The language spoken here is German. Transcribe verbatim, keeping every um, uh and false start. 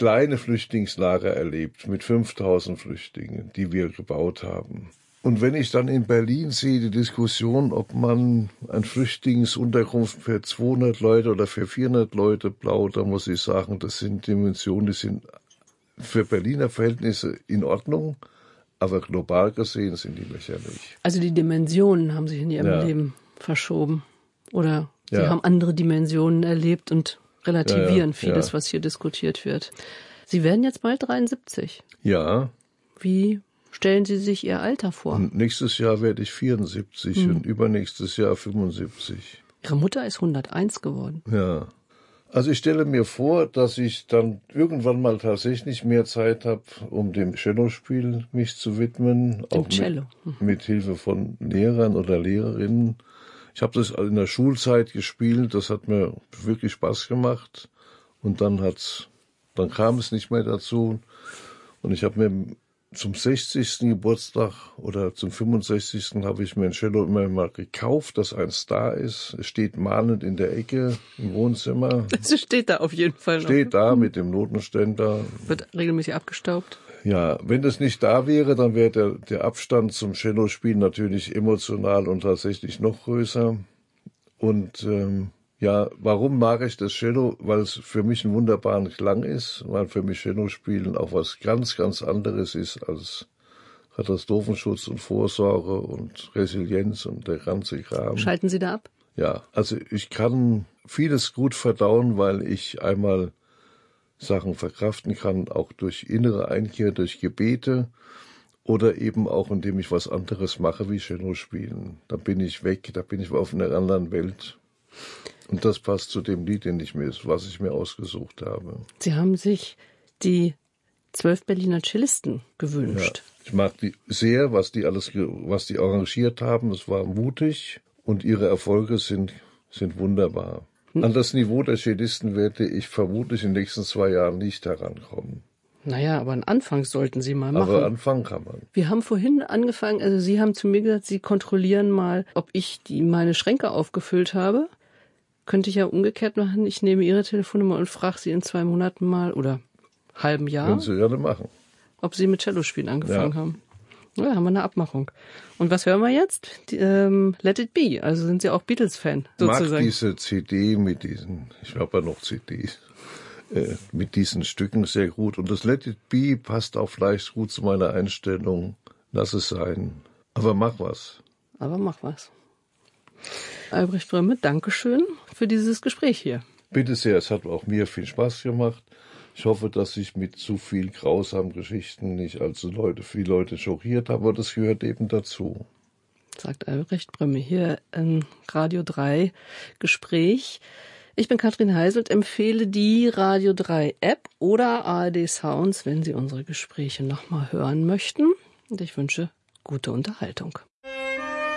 kleine Flüchtlingslager erlebt mit fünftausend Flüchtlingen, die wir gebaut haben. Und wenn ich dann in Berlin sehe, die Diskussion, ob man eine Flüchtlingsunterkunft für zweihundert Leute oder für vierhundert Leute baut, dann muss ich sagen, das sind Dimensionen, die sind für Berliner Verhältnisse in Ordnung, aber global gesehen sind die lächerlich. Also die Dimensionen haben sich in Ihrem ja. Leben verschoben. Oder Sie ja. haben andere Dimensionen erlebt und relativieren ja, ja, vieles, ja. was hier diskutiert wird. Sie werden jetzt bald dreiundsiebzig. Ja. Wie stellen Sie sich Ihr Alter vor? Und nächstes Jahr werde ich vierundsiebzig hm. und übernächstes Jahr fünfundsiebzig. Ihre Mutter ist hunderteins geworden. Ja. Also ich stelle mir vor, dass ich dann irgendwann mal tatsächlich mehr Zeit habe, um dem Cellospiel mich zu widmen. Dem auch Cello. Mit, mit Hilfe von Lehrern oder Lehrerinnen. Ich habe das in der Schulzeit gespielt, das hat mir wirklich Spaß gemacht. Und dann hat's, dann kam es nicht mehr dazu. Und ich habe mir zum sechzigsten Geburtstag oder zum fünfundsechzigsten habe ich mir ein Cello immer mal gekauft, das ein Star ist. Es steht mahnend in der Ecke im Wohnzimmer. Es steht da auf jeden Fall noch. Steht da mit dem Notenständer. Wird regelmäßig abgestaubt. Ja, wenn das nicht da wäre, dann wäre der, der Abstand zum Cellospielen natürlich emotional und tatsächlich noch größer. Und ähm, ja, warum mag ich das Cello? Weil es für mich ein wunderbarer Klang ist, weil für mich Cellospielen auch was ganz, ganz anderes ist als Katastrophenschutz und Vorsorge und Resilienz und der ganze Kram. Schalten Sie da ab? Ja, also ich kann vieles gut verdauen, weil ich einmal Sachen verkraften kann, auch durch innere Einkehr, durch Gebete oder eben auch, indem ich was anderes mache, wie Cello spielen. Da bin ich weg, da bin ich auf einer anderen Welt. Und das passt zu dem Lied, den ich mir, was ich mir ausgesucht habe. Sie haben sich die zwölf Berliner Cellisten gewünscht. Ja, ich mag die sehr, was die alles, was die arrangiert haben. Das war mutig und ihre Erfolge sind, sind wunderbar. Hm. An das Niveau der Cellisten werde ich vermutlich in den nächsten zwei Jahren nicht herankommen. Naja, aber einen Anfang sollten Sie mal machen. Aber anfangen kann man. Wir haben vorhin angefangen, also Sie haben zu mir gesagt, Sie kontrollieren mal, ob ich die meine Schränke aufgefüllt habe. Könnte ich ja umgekehrt machen. Ich nehme Ihre Telefonnummer und frage Sie in zwei Monaten mal oder halben Jahr. Können Sie gerne machen. Ob Sie mit Cellospielen angefangen ja. haben. Ja, haben wir eine Abmachung. Und was hören wir jetzt? Die, ähm, Let It Be. Also sind Sie auch Beatles-Fan sozusagen. Ich mag diese C D mit diesen, ich habe ja noch C Ds, äh, mit diesen Stücken sehr gut. Und das Let It Be passt auch vielleicht gut zu meiner Einstellung. Lass es sein. Aber mach was. Aber mach was. Albrecht Brömme, Dankeschön für dieses Gespräch hier. Bitte sehr, es hat auch mir viel Spaß gemacht. Ich hoffe, dass ich mit zu viel grausamen Geschichten nicht allzu Leute, viele Leute schockiert habe, aber das gehört eben dazu. Sagt Albrecht Brömme hier im Radio drei Gespräch. Ich bin Katrin Heiselt, empfehle die Radio drei App oder A R D Sounds, wenn Sie unsere Gespräche nochmal hören möchten. Und ich wünsche gute Unterhaltung.